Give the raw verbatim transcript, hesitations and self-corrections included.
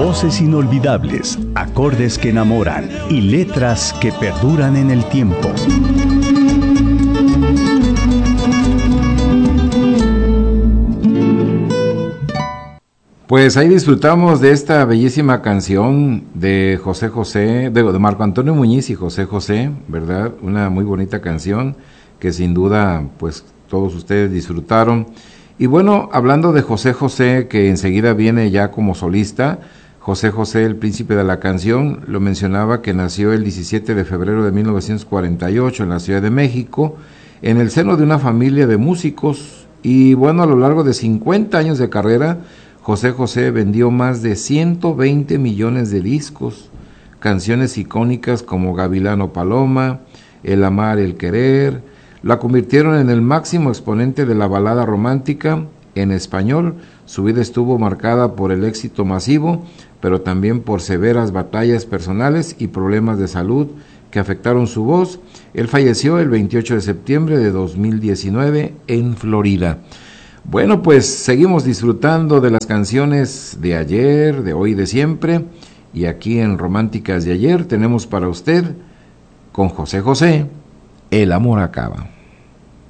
Voces inolvidables, acordes que enamoran y letras que perduran en el tiempo. Pues ahí disfrutamos de esta bellísima canción de José José, de, de Marco Antonio Muñiz y José José, ¿verdad? Una muy bonita canción que sin duda pues todos ustedes disfrutaron. Y bueno, hablando de José José, que enseguida viene ya como solista, José José, el príncipe de la canción, lo mencionaba que nació el diecisiete de febrero de mil novecientos cuarenta y ocho en la Ciudad de México, en el seno de una familia de músicos, y bueno, a lo largo de cincuenta años de carrera, José José vendió más de ciento veinte millones de discos, canciones icónicas como Gavilano Paloma, El amar, el querer, la convirtieron en el máximo exponente de la balada romántica en español. Su vida estuvo marcada por el éxito masivo, pero también por severas batallas personales y problemas de salud que afectaron su voz. Él falleció el veintiocho de septiembre de dos mil diecinueve en Florida. Bueno, pues seguimos disfrutando de las canciones de ayer, de hoy, de siempre, y aquí en Románticas de Ayer tenemos para usted, con José José, El amor acaba.